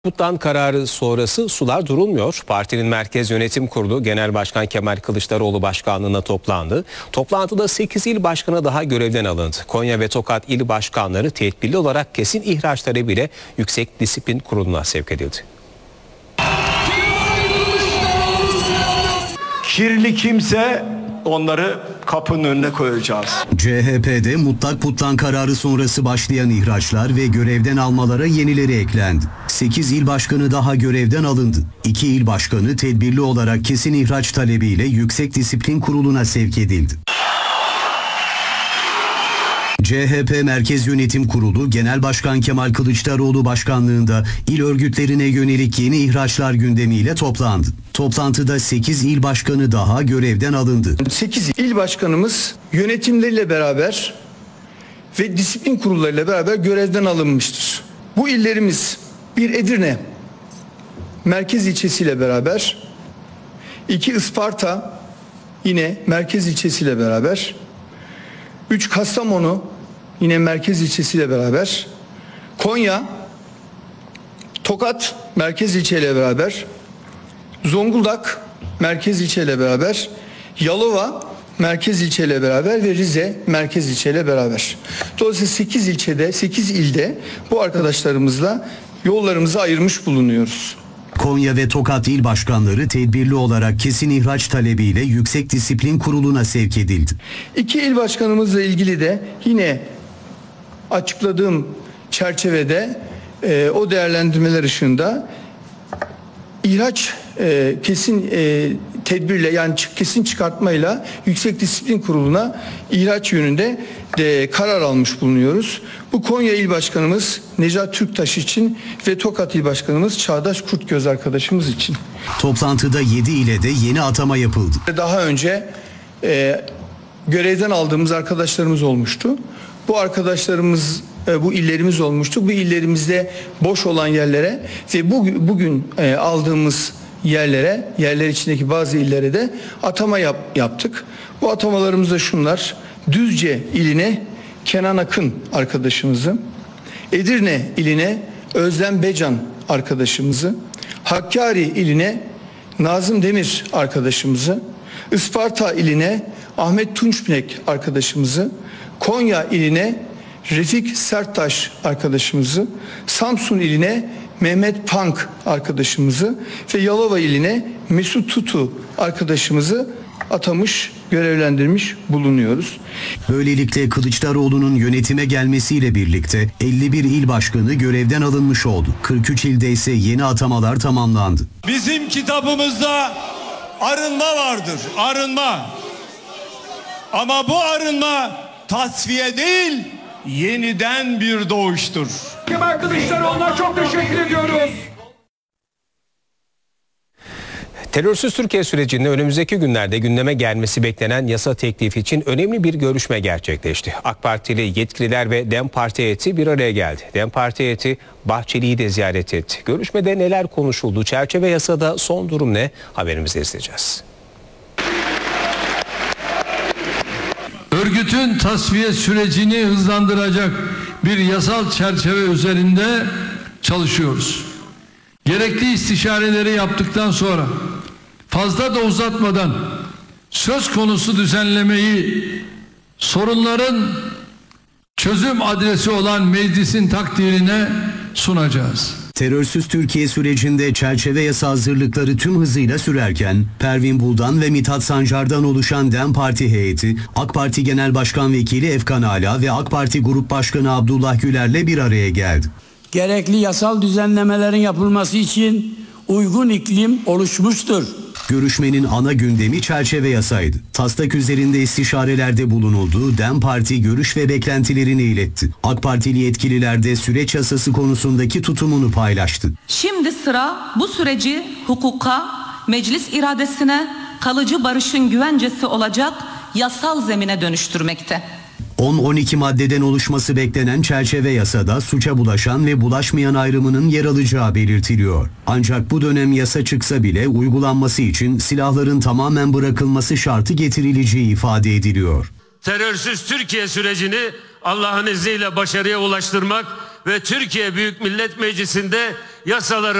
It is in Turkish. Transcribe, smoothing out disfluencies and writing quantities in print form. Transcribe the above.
Kutlan kararı sonrası sular durulmuyor. Partinin Merkez Yönetim Kurulu Genel Başkan Kemal Kılıçdaroğlu başkanlığına toplandı. Toplantıda 8 il başkanı daha görevden alındı. Konya ve Tokat il başkanları tedbirli olarak kesin ihraç talebiyle Yüksek Disiplin Kurulu'na sevk edildi. Kirli kimse onları kapının önüne koyacağız. CHP'de mutlak putlan kararı sonrası başlayan ihraçlar ve görevden almalara yenileri eklendi. 8 il başkanı daha görevden alındı. 2 il başkanı tedbirli olarak kesin ihraç talebiyle Yüksek Disiplin Kurulu'na sevk edildi. CHP Merkez Yönetim Kurulu Genel Başkan Kemal Kılıçdaroğlu başkanlığında il örgütlerine yönelik yeni ihraçlar gündemiyle toplandı. Toplantıda 8 il başkanı daha görevden alındı. 8 il başkanımız yönetimleriyle beraber ve disiplin kurullarıyla beraber görevden alınmıştır. Bu illerimiz: 1 Edirne merkez ilçesiyle beraber, 2 Isparta yine merkez ilçesiyle beraber, 3 Kastamonu yine merkez ilçesiyle beraber, Konya, Tokat merkez ilçeyle beraber, Zonguldak merkez ilçeyle beraber, Yalova merkez ilçeyle beraber ve Rize merkez ilçeyle beraber. Dolayısıyla 8 ilçede, 8 ilde bu arkadaşlarımızla yollarımızı ayırmış bulunuyoruz. Konya ve Tokat il başkanları tedbirli olarak kesin ihraç talebiyle Yüksek Disiplin Kurulu'na sevk edildi. 2 il başkanımızla ilgili de yine açıkladığım çerçevede o değerlendirmeler ışığında ihraç kesin tedbirle, yani kesin çıkartmayla Yüksek Disiplin Kurulu'na ihraç yönünde karar almış bulunuyoruz. Bu Konya İl Başkanımız Necat Türktaş için ve Tokat İl Başkanımız Çağdaş Kurtgöz arkadaşımız için. Toplantıda 7 ile de yeni atama yapıldı. Daha önce görevden aldığımız arkadaşlarımız olmuştu. Bu arkadaşlarımız, bu illerimiz olmuştu. Bu illerimizde boş olan yerlere ve bugün aldığımız yerler içindeki bazı illere de atama yaptık. Bu atamalarımız da şunlar: Düzce iline Kenan Akın arkadaşımızı, Edirne iline Özlem Becan arkadaşımızı, Hakkari iline Nazım Demir arkadaşımızı, Isparta iline Ahmet Tunçbinek arkadaşımızı, Konya iline Refik Serttaş arkadaşımızı, Samsun iline Mehmet Pank arkadaşımızı ve Yalova iline Mesut Tutu arkadaşımızı atamış, görevlendirmiş bulunuyoruz. Böylelikle Kılıçdaroğlu'nun yönetime gelmesiyle birlikte 51 il başkanı görevden alınmış oldu. 43 ilde ise yeni atamalar tamamlandı. Bizim kitabımızda arınma vardır, arınma. Ama bu arınma tasfiye değil, yeniden bir doğuştur. Kemal Kılıçdaroğlu'na çok teşekkür ediyoruz. Terörsüz Türkiye sürecinde önümüzdeki günlerde gündeme gelmesi beklenen yasa teklifi için önemli bir görüşme gerçekleşti. AK Partili yetkililer ve DEM Parti heyeti bir araya geldi. DEM Parti heyeti Bahçeli'yi de ziyaret etti. Görüşmede neler konuşuldu? Çerçeve yasada son durum ne? Haberimizde izleyeceğiz. Örgütün tasfiye sürecini hızlandıracak bir yasal çerçeve üzerinde çalışıyoruz. Gerekli istişareleri yaptıktan sonra fazla da uzatmadan söz konusu düzenlemeyi sorunların çözüm adresi olan meclisin takdirine sunacağız. Terörsüz Türkiye sürecinde çerçeve yasa hazırlıkları tüm hızıyla sürerken Pervin Buldan ve Mithat Sancar'dan oluşan DEM Parti heyeti AK Parti Genel Başkan Vekili Efkan Ala ve AK Parti Grup Başkanı Abdullah Güler'le bir araya geldi. Gerekli yasal düzenlemelerin yapılması için uygun iklim oluşmuştur. Görüşmenin ana gündemi çerçeve yasaydı. Taslak üzerinde istişarelerde bulunuldu. DEM Parti görüş ve beklentilerini iletti. AK Partili yetkililer de süreç yasası konusundaki tutumunu paylaştı. Şimdi sıra bu süreci hukuka, meclis iradesine, kalıcı barışın güvencesi olacak yasal zemine dönüştürmekte. 10-12 maddeden oluşması beklenen çerçeve yasada suça bulaşan ve bulaşmayan ayrımının yer alacağı belirtiliyor. Ancak bu dönem yasa çıksa bile uygulanması için silahların tamamen bırakılması şartı getirileceği ifade ediliyor. Terörsüz Türkiye sürecini Allah'ın izniyle başarıya ulaştırmak ve Türkiye Büyük Millet Meclisi'nde yasaları